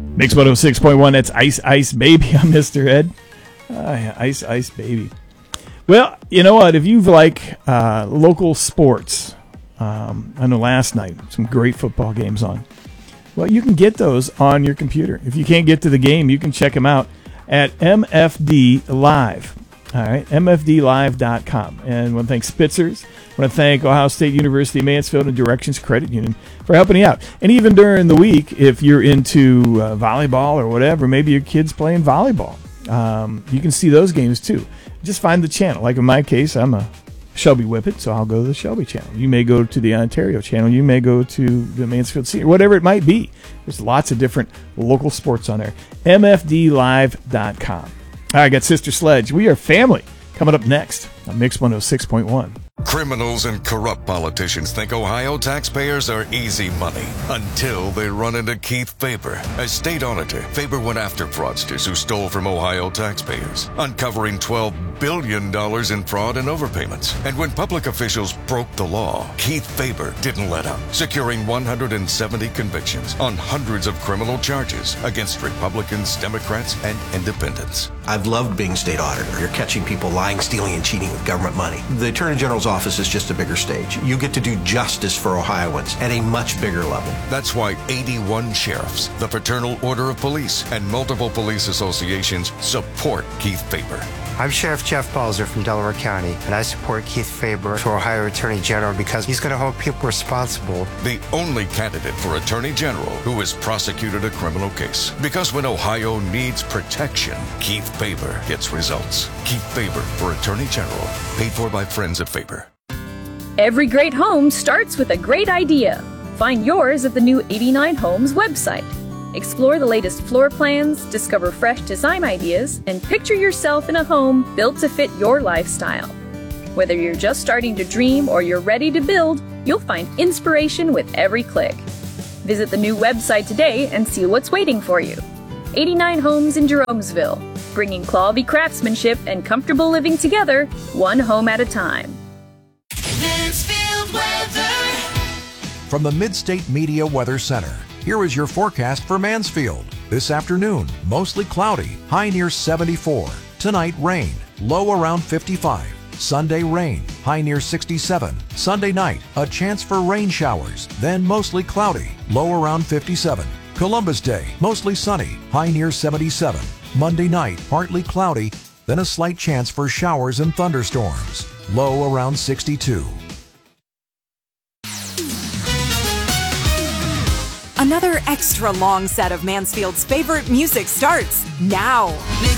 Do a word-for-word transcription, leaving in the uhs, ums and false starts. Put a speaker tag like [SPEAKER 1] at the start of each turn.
[SPEAKER 1] Mix one oh six point one, that's Ice Ice Baby. I'm Mister Ed. Uh, yeah, Ice Ice Baby. Well, you know what? If you like uh, local sports, um, I know last night, some great football games on. Well, you can get those on your computer. If you can't get to the game, you can check them out at M F D Live. All right, M F D live dot com. And I want to thank Spitzers. I want to thank Ohio State University Mansfield and Directions Credit Union for helping you out. And even during the week, if you're into uh, volleyball or whatever, maybe your kid's playing volleyball, um, you can see those games too. Just find the channel. Like in my case, I'm a Shelby Whippet, so I'll go to the Shelby channel. You may go to the Ontario channel. You may go to the Mansfield Senior, whatever it might be. There's lots of different local sports on there. M F D live dot com. All right, I got Sister Sledge. We are family. Coming up next on Mix one oh six point one.
[SPEAKER 2] Criminals and corrupt politicians think Ohio taxpayers are easy money until they run into Keith Faber. As state auditor, Faber went after fraudsters who stole from Ohio taxpayers, uncovering twelve billion dollars in fraud and overpayments. And when public officials broke the law, Keith Faber didn't let up, securing one hundred seventy convictions on hundreds of criminal charges against Republicans, Democrats, and independents.
[SPEAKER 3] I've loved being state auditor. You're catching people lying, stealing, and cheating with government money. The Attorney General's office is just a bigger stage. You get to do justice for Ohioans at a much bigger level.
[SPEAKER 2] That's why eighty-one sheriffs, the Fraternal Order of Police, and multiple police associations support Keith Faber.
[SPEAKER 4] I'm Sheriff Jeff Balzer from Delaware County, and I support Keith Faber for Ohio Attorney General because he's going to hold people responsible.
[SPEAKER 2] The only candidate for Attorney General who has prosecuted a criminal case. Because when Ohio needs protection, Keith Faber gets results. Keith Faber for Attorney General, paid for by friends at Faber.
[SPEAKER 5] Every great home starts with a great idea. Find yours at the new eighty-nine Homes website. Explore the latest floor plans, discover fresh design ideas, and picture yourself in a home built to fit your lifestyle. Whether you're just starting to dream or you're ready to build, you'll find inspiration with every click. Visit the new website today and see what's waiting for you. eighty-nine Homes in Jeromesville, bringing quality craftsmanship and comfortable living together, one home at a time.
[SPEAKER 6] Mansfield weather.
[SPEAKER 7] From the Midstate Media Weather Center, here is your forecast for Mansfield. This afternoon, mostly cloudy, high near seventy-four. Tonight, rain, low around fifty-five. Sunday, rain, high near sixty-seven. Sunday night, a chance for rain showers, then mostly cloudy, low around fifty-seven. Columbus Day, mostly sunny, high near seventy-seven. Monday night, partly cloudy, then a slight chance for showers and thunderstorms, low around sixty-two.
[SPEAKER 8] Another extra long set of Mansfield's favorite music starts now.
[SPEAKER 6] Mix